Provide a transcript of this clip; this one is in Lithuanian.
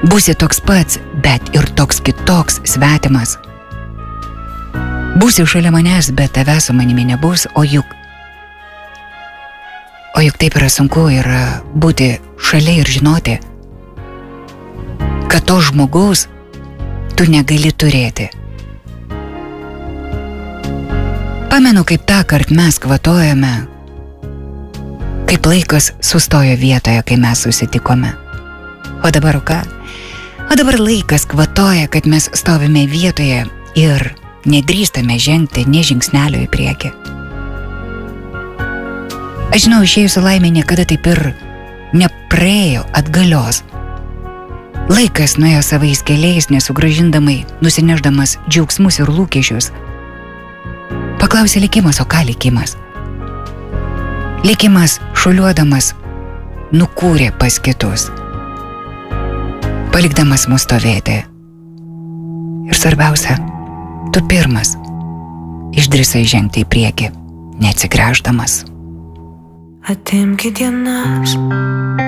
Būsi toks pats, bet ir toks kitoks, svetimas. Būsi šalia manęs, bet tavęs su manimi nebus, o juk taip yra sunku yra būti šalia ir žinoti, kad to žmogaus tu negali turėti. Pamenu, kaip tą kart mes kvatojame, kaip laikas sustojo vietoje, kai mes susitikome. O dabar ką? O dabar laikas kvatoja, kad mes stovime vietoje ir nedrįstame žengti nė žingsnelio į priekį. Aš žinau, išėjusi laimė niekada taip ir nepraėjo atgalios. Laikas nuėjo savais keliais, nesugrąžindamai, nusinešdamas džiaugsmus ir lūkesčius. Paklausė likimas, o ką likimas? Likimas, šuoliuodamas, nukūrė pas kitus, palikdamas mus stovėti. Ir svarbiausia, tu pirmas išdrįsai žengti į priekį, neatsigręždamas. Atimkit dienas,